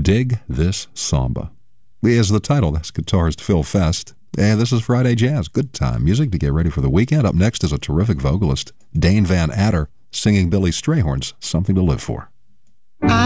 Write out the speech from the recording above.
Dig This Samba. Is the title. That's guitarist Phil Fest. And this is Friday Jazz. Good time music to get ready for the weekend. Up next is a terrific vocalist, Dane Van Adder, singing Billy Strayhorn's Something to Live For.